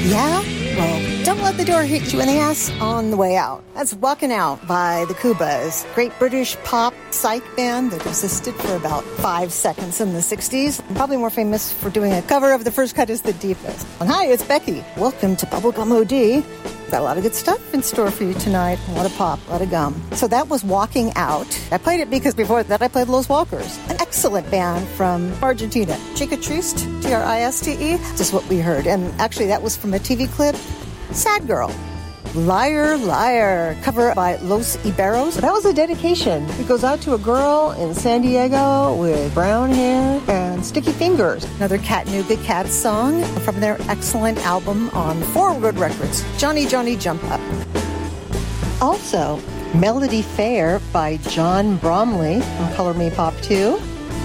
Yeah? Well, don't let the door hit you in the ass on the way out. That's Walking Out by the Kubas, great British pop psych band that existed for about 5 seconds in the 60s. Probably more famous for doing a cover of The First Cut is the Deepest. And hi, it's Becky. Welcome to Bubblegum OD. Got a lot of good stuff in store for you tonight. A lot of pop, a lot of gum. So that was Walking Out. I played it because before that I played Los Walkers, an excellent band from Argentina. Chica Triste, Triste, just what we heard. And actually that was from a TV clip, Sad Girl. Liar, Liar, cover by Los Iberos. That was a dedication. It goes out to a girl in San Diego with brown hair and sticky fingers. Another Cattanooga Cat song from their excellent album on Forward Records, Johnny Johnny Jump Up. Also, Melody Fair by John Bromley from Color Me Pop 2.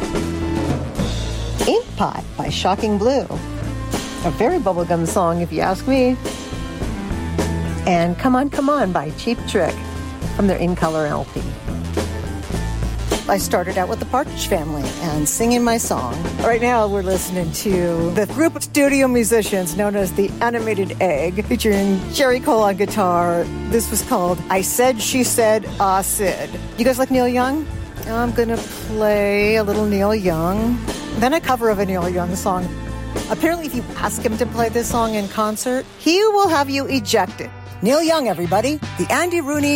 Ink Pot by Shocking Blue. A very bubblegum song if you ask me. And Come On, Come On by Cheap Trick from their In Color LP. I started out with the Partridge Family and singing my song. Right now we're listening to the group of studio musicians known as the Animated Egg, featuring Jerry Cole on guitar. This was called I Said, She Said, Ah Sid. You guys like Neil Young? I'm going to play a little Neil Young, then a cover of a Neil Young song. Apparently if you ask him to play this song in concert, he will have you ejected. Neil Young, everybody. The Andy Rooney